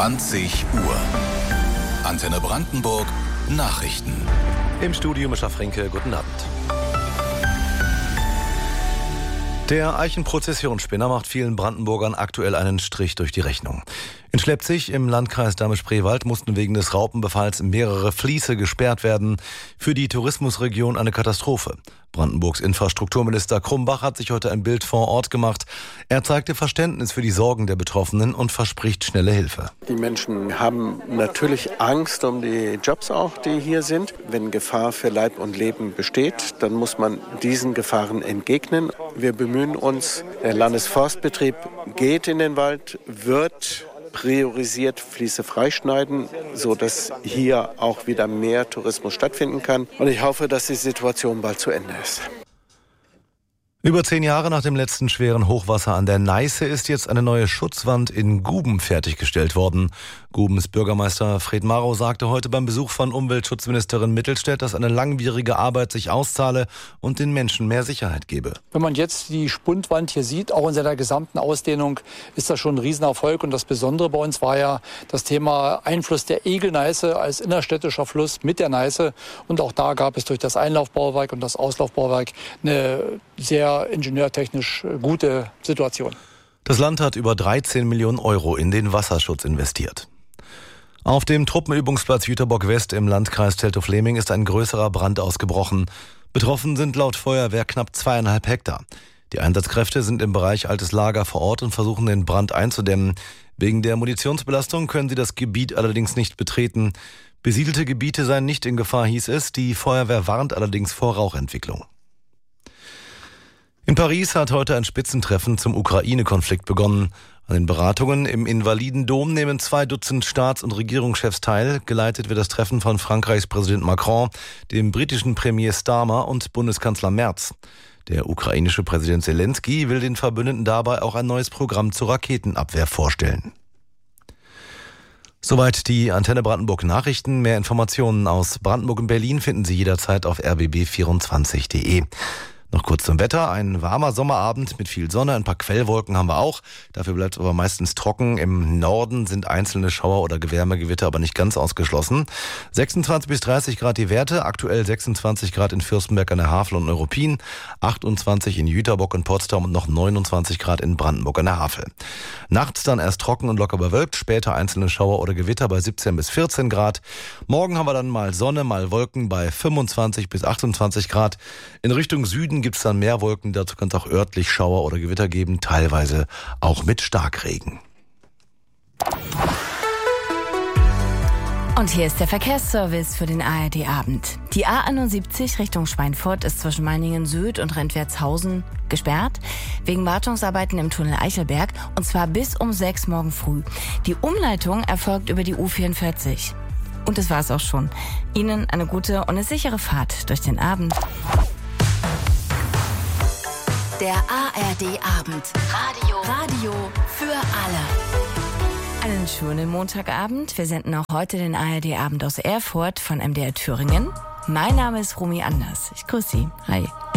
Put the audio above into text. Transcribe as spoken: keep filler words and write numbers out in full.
zwanzig Uhr. Antenne Brandenburg Nachrichten. Im Studio Mischa Fränke, guten Abend. Der Eichenprozessionsspinner macht vielen Brandenburgern aktuell einen Strich durch die Rechnung. In Schleppzig im Landkreis Dahme-Spreewald mussten wegen des Raupenbefalls mehrere Fließe gesperrt werden. Für die Tourismusregion eine Katastrophe. Brandenburgs Infrastrukturminister Krumbach hat sich heute ein Bild vor Ort gemacht. Er zeigte Verständnis für die Sorgen der Betroffenen und verspricht schnelle Hilfe. Die Menschen haben natürlich Angst um die Jobs auch, die hier sind. Wenn Gefahr für Leib und Leben besteht, dann muss man diesen Gefahren entgegnen. Wir bemühen uns, der Landesforstbetrieb geht in den Wald, wird priorisiert Fließe freischneiden, sodass hier auch wieder mehr Tourismus stattfinden kann. Und ich hoffe, dass die Situation bald zu Ende ist. Über zehn Jahre nach dem letzten schweren Hochwasser an der Neiße ist jetzt eine neue Schutzwand in Guben fertiggestellt worden. Gubens Bürgermeister Fred Marow sagte heute beim Besuch von Umweltschutzministerin Mittelstädt, dass eine langwierige Arbeit sich auszahle und den Menschen mehr Sicherheit gebe. Wenn man jetzt die Spundwand hier sieht, auch in seiner gesamten Ausdehnung, ist das schon ein Riesenerfolg. Und das Besondere bei uns war ja das Thema Einfluss der Egelneiße als innerstädtischer Fluss mit der Neiße. Und auch da gab es durch das Einlaufbauwerk und das Auslaufbauwerk eine sehr ingenieurtechnisch gute Situation. Das Land hat über dreizehn Millionen Euro in den Wasserschutz investiert. Auf dem Truppenübungsplatz Jüterbock West im Landkreis Teltow-Fläming ist ein größerer Brand ausgebrochen. Betroffen sind laut Feuerwehr knapp zweieinhalb Hektar. Die Einsatzkräfte sind im Bereich Altes Lager vor Ort und versuchen den Brand einzudämmen. Wegen der Munitionsbelastung können sie das Gebiet allerdings nicht betreten. Besiedelte Gebiete seien nicht in Gefahr, hieß es. Die Feuerwehr warnt allerdings vor Rauchentwicklung. In Paris hat heute ein Spitzentreffen zum Ukraine-Konflikt begonnen. An den Beratungen im Invalidendom nehmen zwei Dutzend Staats- und Regierungschefs teil. Geleitet wird das Treffen von Frankreichs Präsident Macron, dem britischen Premier Starmer und Bundeskanzler Merz. Der ukrainische Präsident Zelensky will den Verbündeten dabei auch ein neues Programm zur Raketenabwehr vorstellen. Soweit die Antenne Brandenburg Nachrichten. Mehr Informationen aus Brandenburg und Berlin finden Sie jederzeit auf r b b vierundzwanzig punkt de. Noch kurz zum Wetter. Ein warmer Sommerabend mit viel Sonne, ein paar Quellwolken haben wir auch. Dafür bleibt es aber meistens trocken. Im Norden sind einzelne Schauer oder Gewärmegewitter aber nicht ganz ausgeschlossen. sechsundzwanzig bis dreißig Grad die Werte. Aktuell sechsundzwanzig Grad in Fürstenberg an der Havel und Neuruppin, achtundzwanzig in Jüterbock und Potsdam und noch neunundzwanzig Grad in Brandenburg an der Havel. Nachts dann erst trocken und locker bewölkt, später einzelne Schauer oder Gewitter bei siebzehn bis vierzehn Grad. Morgen haben wir dann mal Sonne, mal Wolken bei fünfundzwanzig bis achtundzwanzig Grad. In Richtung Süden gibt es dann mehr Wolken, dazu kann es auch örtlich Schauer oder Gewitter geben, teilweise auch mit Starkregen. Und hier ist der Verkehrsservice für den A R D-Abend. Die A einundsiebzig Richtung Schweinfurt ist zwischen Meiningen Süd und Rentwertshausen gesperrt, wegen Wartungsarbeiten im Tunnel Eichelberg, und zwar bis um sechs morgen früh. Die Umleitung erfolgt über die U vierundvierzig. Und das war es auch schon. Ihnen eine gute und eine sichere Fahrt durch den Abend. Der A R D-Abend. Radio. Radio für alle. Einen schönen Montagabend. Wir senden auch heute den A R D-Abend aus Erfurt von M D R Thüringen. Mein Name ist Romy Anders. Ich grüße Sie. Hi.